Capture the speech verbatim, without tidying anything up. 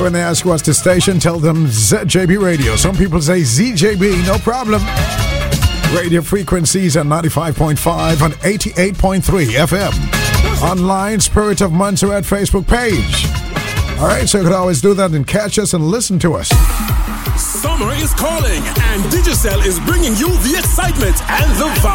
when they ask what's the station, tell them Z J B Radio. Some people say Z J B, no problem. Radio frequencies at ninety-five point five and eighty-eight point three F M. Online, Spirit of Montserrat Facebook page. All right, so you could always do that and catch us and listen to us. Summer is calling, and Digicel is bringing you the excitement and the vibe.